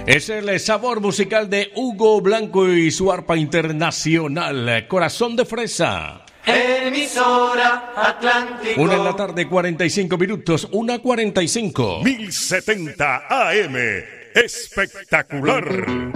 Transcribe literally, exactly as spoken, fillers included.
Es el sabor musical de Hugo Blanco y su arpa internacional, Corazón de Fresa. Emisora Atlántico. Una en la tarde, cuarenta y cinco minutos, una cuarenta y cinco. mil setenta A M, espectacular.